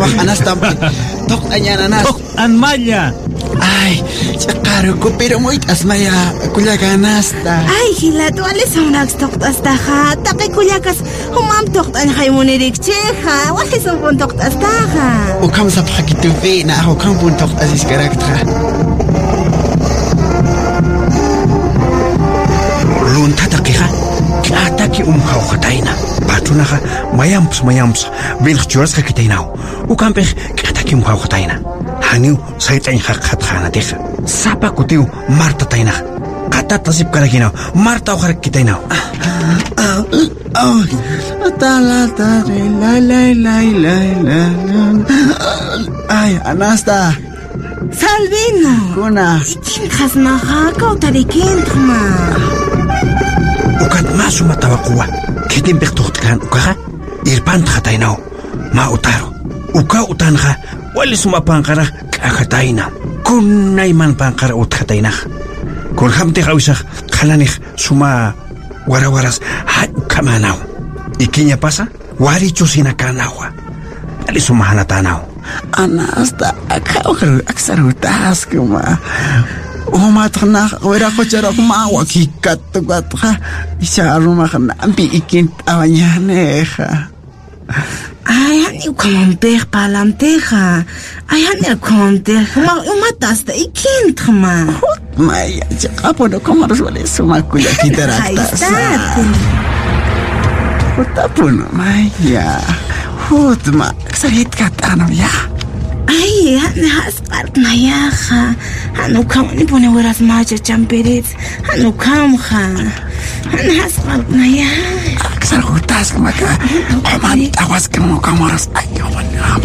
wah anas tampi. Tok anyana nas. Tok anmalla. Ay, chakaro ko pero muy asmaya kulaganasta. Ay, hilat wala sa unags toktastaha. Taki kulakas humam toktan kay munirikcheha. Wala sa pun toktastaha. O kam sa pakituvi na ako kam pun toktasis karaktra. Lunta takiha. Ataki katayna. Patunaka mayamps bilchures ka kitaynaw. Ukampeh ataki katayna. Haniu saytay khatkhana deja. Sapa kutiu Marta tayna. Katatasip karaginaw. Marta o kitaynaw. Talata la. Ay, Anasta. Salvino. Kuna. Ikin khasmaha kautarikin khma. Ukat masu matawakuwa. Kitin bektuhtkan ukaha. Irpan khataynaw. Ma utaro. Uka utanha. Wali sumapangkara kakatayna. Kunay man pangkara utkatayna. Kung hamte kawisak kalanik suma warawaras hat kamanaw. Ikinya pasa wari chusinakanawa. Wali sumahanatanaw. Anasta akaw aksarutas kuma. Umatnak wala ko chara kumawa kikat tugat ka. Isa arumakan ambi ikint awanyaneha. Ay, hani ukamamper palamteja. Ay, hani ukamamter. Umatas da ikint khma. Maya, chakapo no komaros wale sumakuya kitaraktas. Hutapuno Maya. Hutma ksahit katano ya. Ay, hani haspart nayaja. Hani ukam ni pone waras macha champerit. Hani ukamja. Hani haspart nayaja. Aksar hutas kumaka. Koman tawas kemo komoros ayo.